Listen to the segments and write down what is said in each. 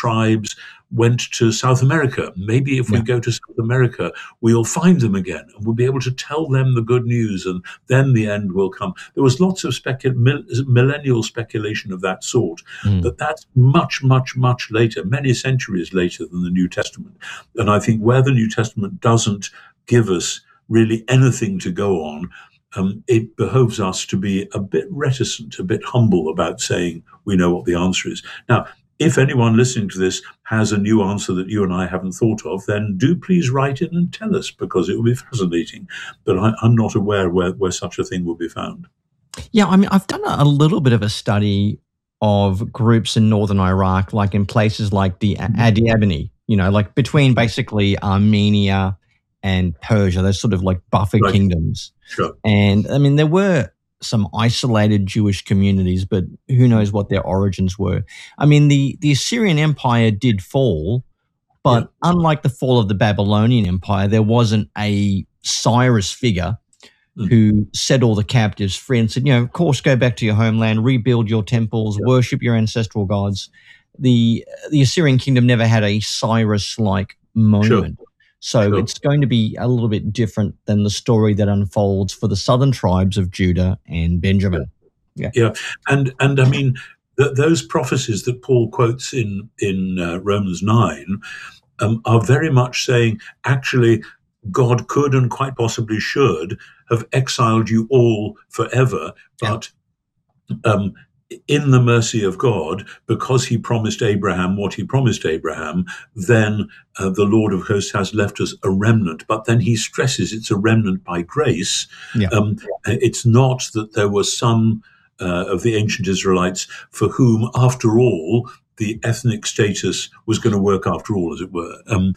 tribes went to South America. Maybe if we go to South America, we'll find them again and we'll be able to tell them the good news, and then the end will come. There was lots of millennial speculation of that sort, but that's much, much, much later, many centuries later than the New Testament. And I think where the New Testament doesn't give us really anything to go on, it behoves us to be a bit reticent, a bit humble about saying we know what the answer is. Now, if anyone listening to this has a new answer that you and I haven't thought of, then do please write in and tell us, because it will be fascinating. But I'm not aware where such a thing will be found. Yeah, I mean, I've done a little bit of a study of groups in northern Iraq, like in places like the Adiabani, like between basically Armenia and Persia. They're sort of like buffer kingdoms. Sure. And I mean, there were some isolated Jewish communities, but who knows what their origins were. I mean, the Assyrian Empire did fall, but unlike the fall of the Babylonian Empire, there wasn't a Cyrus figure who set all the captives free and said, of course, go back to your homeland, rebuild your temples, worship your ancestral gods. The Assyrian kingdom never had a Cyrus-like moment. Sure. So it's going to be a little bit different than the story that unfolds for the southern tribes of Judah and Benjamin. Yeah. And I mean, those prophecies that Paul quotes in Romans 9 are very much saying, actually, God could and quite possibly should have exiled you all forever, but in the mercy of God, because he promised Abraham what he promised Abraham, then the Lord of hosts has left us a remnant. But then he stresses it's a remnant by grace. It's not that there was some of the ancient Israelites for whom, after all, the ethnic status was going to work after all, as it were. And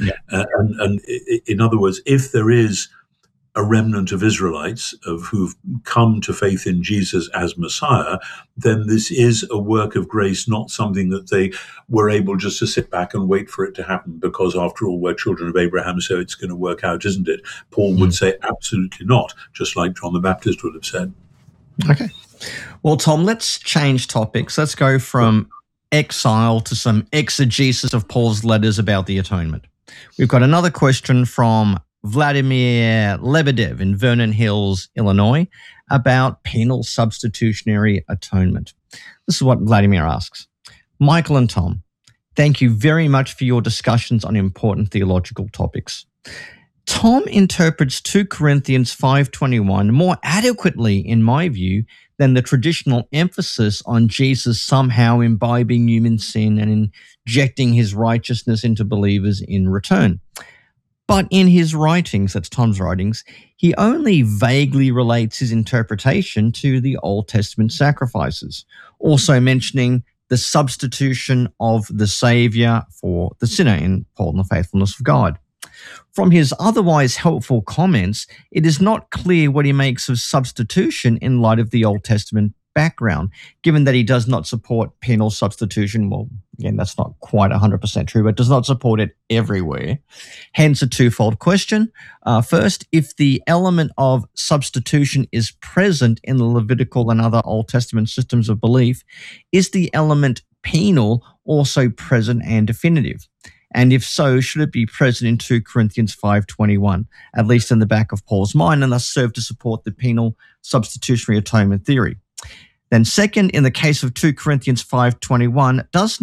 in other words, if there is a remnant of Israelites who've come to faith in Jesus as Messiah, then this is a work of grace, not something that they were able just to sit back and wait for it to happen, because after all, we're children of Abraham, so it's going to work out, isn't it? Paul would say absolutely not, just like John the Baptist would have said. Okay. Well, Tom, let's change topics. Let's go from exile to some exegesis of Paul's letters about the atonement. We've got another question from Vladimir Lebedev in Vernon Hills, Illinois, about penal substitutionary atonement. This is what Vladimir asks. Michael and Tom, thank you very much for your discussions on important theological topics. Tom interprets 2 Corinthians 5:21 more adequately, in my view, than the traditional emphasis on Jesus somehow imbibing human sin and injecting his righteousness into believers in return. But in his writings, that's Tom's writings, he only vaguely relates his interpretation to the Old Testament sacrifices, also mentioning the substitution of the Savior for the sinner in Paul and the faithfulness of God. From his otherwise helpful comments, it is not clear what he makes of substitution in light of the Old Testament background, given that he does not support penal substitution. Well, again, that's not quite 100% true, but does not support it everywhere. Hence a twofold question. First, if the element of substitution is present in the Levitical and other Old Testament systems of belief, is the element penal also present and definitive? And if so, should it be present in 2 Corinthians 5:21, at least in the back of Paul's mind, and thus serve to support the penal substitutionary atonement theory? Then second, in the case of 2 Corinthians 5:21, does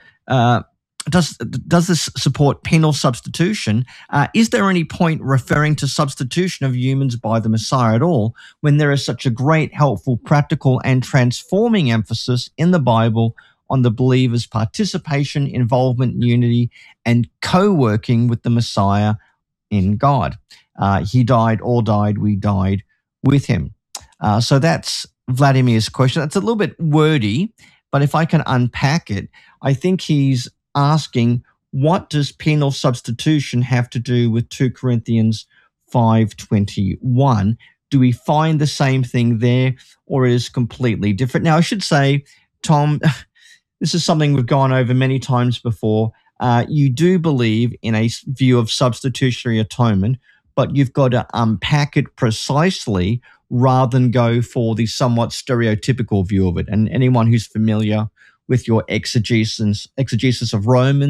this support penal substitution? Is there any point referring to substitution of humans by the Messiah at all, when there is such a great, helpful, practical, and transforming emphasis in the Bible on the believer's participation, involvement, unity, and co-working with the Messiah in God? He died, all died, we died with him. So that's Vladimir's question. That's a little bit wordy, but if I can unpack it, I think he's asking, what does penal substitution have to do with 2 Corinthians 5:21? Do we find the same thing there, or is it completely different? Now, I should say, Tom, this is something we've gone over many times before. You do believe in a view of substitutionary atonement, but you've got to unpack it precisely rather than go for the somewhat stereotypical view of it. And anyone who's familiar with your exegesis of Romans